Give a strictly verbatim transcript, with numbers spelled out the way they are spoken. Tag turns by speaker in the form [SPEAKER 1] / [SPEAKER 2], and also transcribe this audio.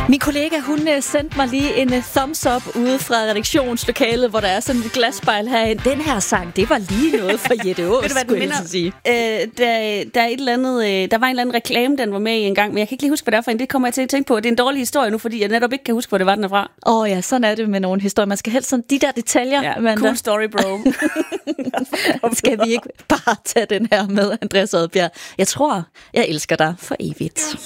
[SPEAKER 1] Min kollega, hun uh, sendte mig lige en uh, thumbs up ude fra redaktionslokalet, hvor der er sådan et glasspejl herinde. Den her sang, det var lige noget for Jette Aas,
[SPEAKER 2] Ved du, hvad den
[SPEAKER 1] skulle jeg
[SPEAKER 2] minder?
[SPEAKER 1] sige.
[SPEAKER 2] Øh, der, der, er et eller andet, øh, der var en eller anden reklame, den var med i en gang, men jeg kan ikke lige huske, hvad det er for en. Det kommer jeg til at tænke på. Det er en dårlig historie nu, fordi jeg netop ikke kan huske, hvor det var, den er fra.
[SPEAKER 1] Åh oh, ja, sådan er det med nogle historier. Man skal helst sådan de der detaljer.
[SPEAKER 2] Ja,
[SPEAKER 1] Amanda.
[SPEAKER 2] cool story, bro.
[SPEAKER 1] Skal vi ikke bare tage den her med, Andreas Odbjerg? Jeg tror, jeg elsker dig for evigt.